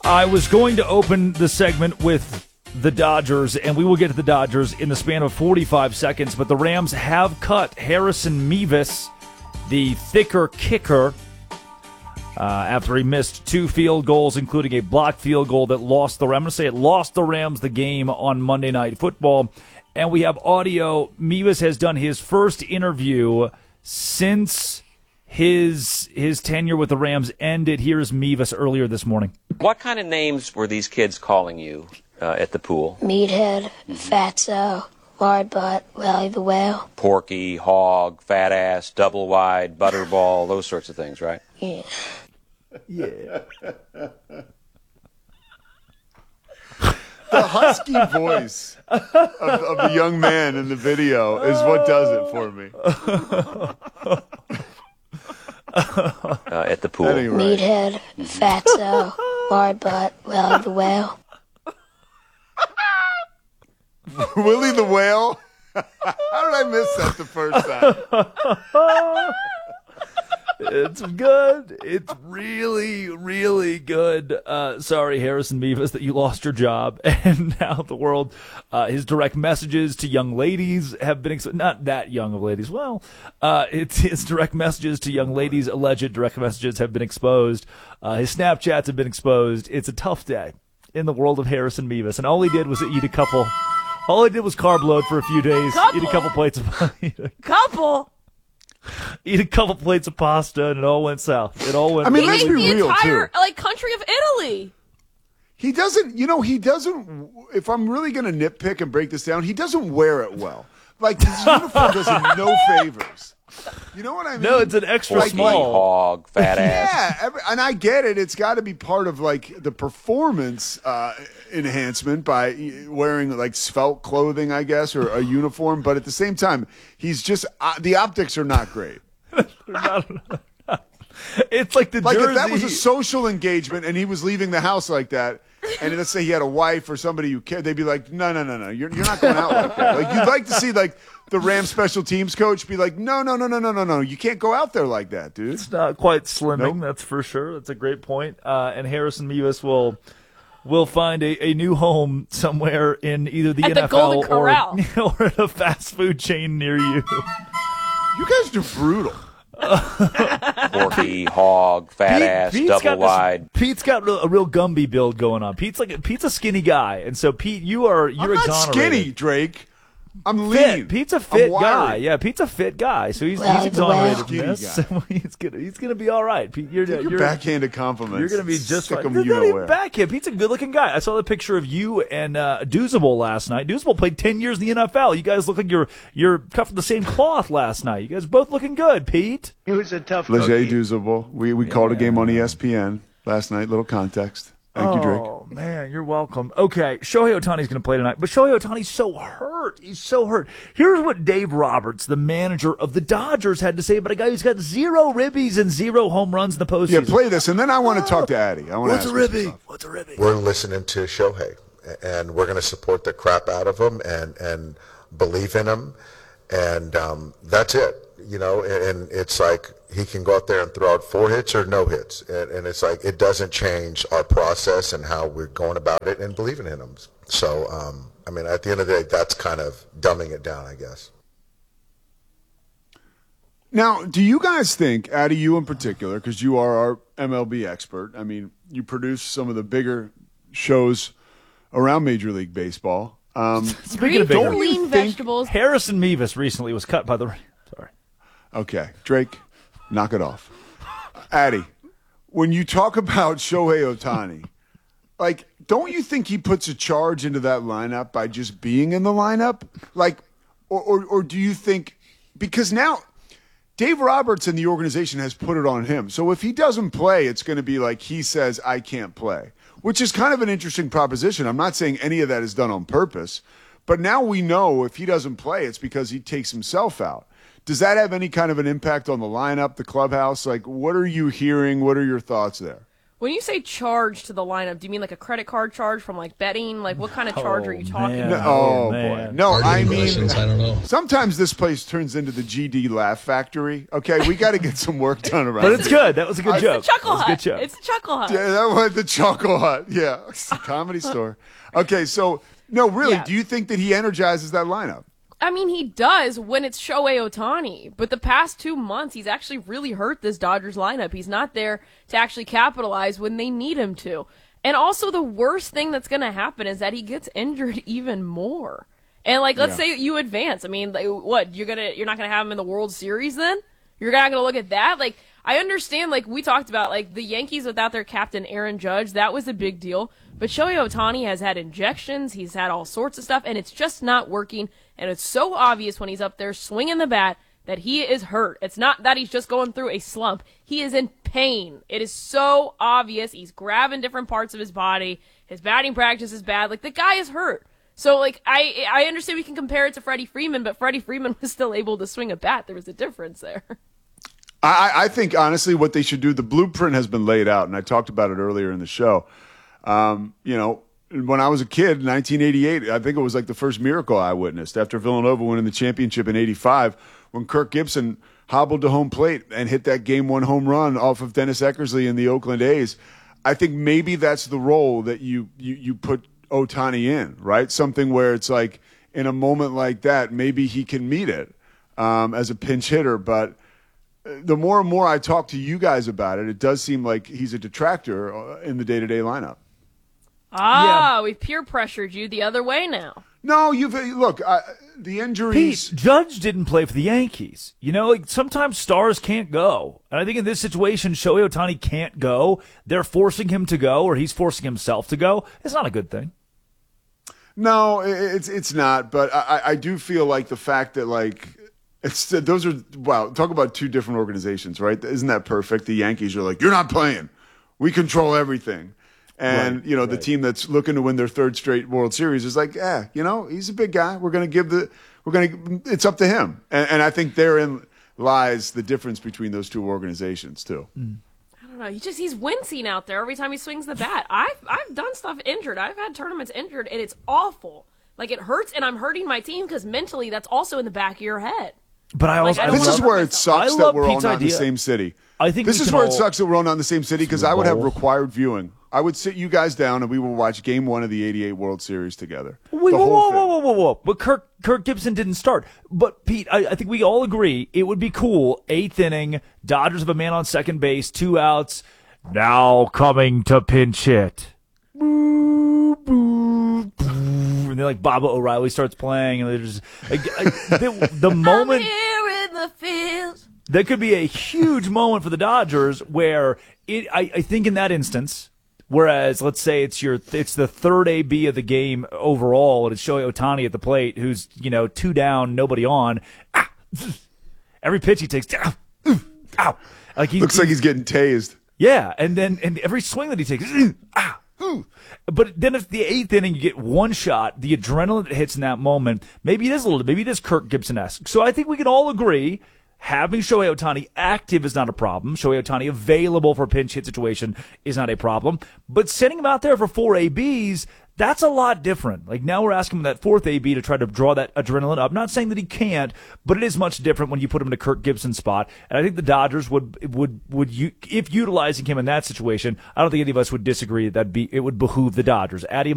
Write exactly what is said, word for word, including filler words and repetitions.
I was going to open the segment with the Dodgers, and we will get to the Dodgers in the span of forty-five seconds, but the Rams have cut Harrison Mevis, the thicker kicker, uh, after he missed two field goals, including a blocked field goal that lost the Rams. I'm going to say it lost the Rams the game on Monday Night Football. And we have audio. Mevis has done his first interview since his his tenure with the Rams ended. Here's Mevis earlier this morning. What kind of names were these kids calling you uh, at the pool? Meathead, Fatso, Wide Butt, Wally the Whale. Porky, Hog, Fat Ass, Double Wide, Butterball, those sorts of things, right? Yeah. Yeah. The husky voice of, of the young man in the video is what does it for me. Uh, at the pool. Anyway. Meathead, Fatso, Wide Butt, Wally the Whale. Willie the Whale? How did I miss that the first time? It's good. It's really, really good. Uh, sorry, Harrison Mevis, that you lost your job. And now the world, uh, his direct messages to young ladies have been, ex- not that young of ladies. Well, uh, it's his direct messages to young ladies, alleged direct messages have been exposed. Uh, his Snapchats have been exposed. It's a tough day in the world of Harrison Mevis. And all he did was eat a couple, all he did was carb load for a few days, Couple? eat a couple plates of, eat a, Couple. eat a couple plates of pasta, and it all went south. It all went. I mean, He let's ate be the real, entire, too. like, country of Italy. He doesn't, you know, he doesn't, if I'm really going to nitpick and break this down, he doesn't wear it well. Like, his uniform does him no favors. You know what I mean? No, it's an extra Porky, small. Hog, Fat Ass. Yeah, every, and I get it. It's got to be part of, like, the performance uh, enhancement by wearing, like, svelte clothing, I guess, or a uniform. But at the same time, he's just, uh, the optics are not great. It's like the Like jersey. if that was a social engagement and he was leaving the house like that, and let's say he had a wife or somebody you cared, they'd be like, no, no, no, no, you're you're not going out like that. Like you'd like to see like the Rams special teams coach be like, no, no, no, no, no, no, no, you can't go out there like that, dude. It's not quite slimming, Nope. that's for sure. That's a great point. Uh, and Harrison Mevis will will find a, a new home somewhere in either the At the N F L Golden or, Corral. or at a fast food chain near you. You guys are brutal. Porky, Hog, Fat Ass, Pete's Double got Wide. This, Pete's got real- a real Gumby build going on. Pete's like Pete's a skinny guy, and so Pete, you are you're I'm not exonerated. skinny, Drake. I'm Fit. lean. Pete's a I'm fit wiry. guy. Yeah, Pete's a fit guy, so he's, Well, he's the exonerated well. from this. So he's gonna he's gonna be all right. Pete, you're Take your you're, backhanded compliments. You're going to be just Stick fine. 'em You're you not know even where. back him. Pete's a good-looking guy. I saw the picture of you and uh, Doozable last night. Doozable played ten years in the N F L. You guys look like you're you're cut from the same cloth last night. You guys both looking good, Pete. He was a tough Leger cookie. Doozable. We we called a game on E S P N last night. Little context. Thank you, Drake. Oh, man, you're welcome. Okay, Shohei Ohtani's going to play tonight, but Shohei Ohtani's so hurt. He's so hurt. Here's what Dave Roberts, the manager of the Dodgers, had to say about a guy who's got zero ribbies and zero home runs in the postseason. Yeah, play this, and then I want to talk to Addy. I want What's to a ask him some ribby? stuff. What's a ribby? We're listening to Shohei, and we're going to support the crap out of him and, and believe in him, and um, that's it. You know, and, and it's like he can go out there and throw out four hits or no hits, and, and it's like it doesn't change our process and how we're going about it and believing in him. So, um, I mean, at the end of the day, that's kind of dumbing it down, I guess. Now, do you guys think, Addy, you in particular, because you are our M L B expert, I mean, you produce some of the bigger shows around Major League Baseball. Um, Speaking Green of bigger, Don't you lean think- vegetables. Harrison Mevis recently was cut by the. Sorry. okay, Drake, knock it off. Addy, when you talk about Shohei Ohtani, like, don't you think he puts a charge into that lineup by just being in the lineup? Like, or, or, or do you think, because now Dave Roberts and the organization has put it on him. So if he doesn't play, it's going to be like he says, I can't play, which is kind of an interesting proposition. I'm not saying any of that is done on purpose, but now we know if he doesn't play, it's because he takes himself out. Does that have any kind of an impact on the lineup, the clubhouse? Like, what are you hearing? What are your thoughts there? When you say charge to the lineup, do you mean like a credit card charge from like betting? Like what kind of charge Oh, are you talking man. about? No, oh, man. boy. No, I mean, License, I don't know. sometimes this place turns into the G D Laugh Factory. Okay, we got to get some work done around But here. it's good. That was a good I- joke. It's a chuckle that was a good hut. joke. It's a chuckle hut. Yeah, that was the Chuckle Hut. Yeah, it's a comedy store. Okay, so, no, really, Yeah. do you think that he energizes that lineup? I mean, he does when it's Shohei Ohtani, but the past two months, he's actually really hurt this Dodgers lineup. He's not there to actually capitalize when they need him to. And also, the worst thing that's going to happen is that he gets injured even more. And like, let's Yeah. say you advance. I mean, like, what you're gonna, you're not going to have him in the World Series then? You're not going to look at that? Like, I understand. Like we talked about, like the Yankees without their captain Aaron Judge, that was a big deal. But Shohei Ohtani has had injections. He's had all sorts of stuff, and it's just not working. And it's so obvious when he's up there swinging the bat that he is hurt. It's not that he's just going through a slump. He is in pain. It is so obvious. He's grabbing different parts of his body. His batting practice is bad. Like, the guy is hurt. So, like, I I understand we can compare it to Freddie Freeman, but Freddie Freeman was still able to swing a bat. There was a difference there. I, I think, honestly, what they should do, the blueprint has been laid out, and I talked about it earlier in the show. Um, you know, when I was a kid in nineteen eighty-eight, I think it was like the first miracle I witnessed after Villanova winning the championship in eighty-five when Kirk Gibson hobbled to home plate and hit that game one home run off of Dennis Eckersley in the Oakland A's. I think maybe that's the role that you, you, you put Ohtani in, right? Something where it's like in a moment like that, maybe he can meet it um, as a pinch hitter. But the more and more I talk to you guys about it, it does seem like he's a detractor in the day-to-day lineup. Ah, we've peer pressured you the other way now. No, you've look uh, the injuries. Pete, Judge didn't play for the Yankees. You know, like sometimes stars can't go. And I think in this situation, Shohei Ohtani can't go. They're forcing him to go, or he's forcing himself to go. It's not a good thing. No, it's it's not. But I, I do feel like the fact that like it's those are wow. Talk about two different organizations, right? Isn't that perfect? The Yankees are like, you're not playing. We control everything. And, Right, you know, the right. team that's looking to win their third straight World Series is like, yeah, you know, he's a big guy. We're going to give the, we're going to, it's up to him. And, and I think therein lies the difference between those two organizations, too. Mm. I don't know. He just he's wincing out there every time he swings the bat. I've I've done stuff injured. I've had tournaments injured, and it's awful. Like, it hurts, and I'm hurting my team because mentally that's also in the back of your head. But I also Like, I I don't This love, is wanna where hurt it myself. sucks I that love we're all Pete's not in the idea. same city. I think this we is can where all- it sucks that we're all not in the same city because I would have Bowl. required viewing. I would sit you guys down and we would watch game one of the eighty-eight World Series together. Wait, the whoa, whole whoa, thing. whoa, whoa, whoa, whoa! But Kirk, Kirk Gibson didn't start. But Pete, I, I think we all agree it would be cool. Eighth inning, Dodgers have a man on second base, two outs. Now coming to pinch hit. Boo, boo, boo. And then like Baba O'Reilly starts playing, and there's like, I- the, the moment. I'm here in the field. That could be a huge moment for the Dodgers where it, I, I think in that instance, whereas let's say it's your, it's the third A B of the game overall, and it's Shohei Ohtani at the plate, who's, you know, two down, nobody on. Ah, every pitch he takes, ow, ow. Like he, Looks like he's getting tased. yeah, and then and every swing that he takes, ah, ooh. But then if the eighth inning you get one shot, the adrenaline that hits in that moment, maybe it is a little, maybe it is Kirk Gibson-esque. So I think we can all agree having Shohei Ohtani active is not a problem. Shohei Ohtani available for a pinch hit situation is not a problem. But sending him out there for four A Bs, that's a lot different. Like now we're asking him that fourth A B to try to draw that adrenaline up. Not saying that he can't, but it is much different when you put him in a Kirk Gibson spot. And I think the Dodgers would would would you if utilizing him in that situation, I don't think any of us would disagree that that'd be it would behoove the Dodgers. Addy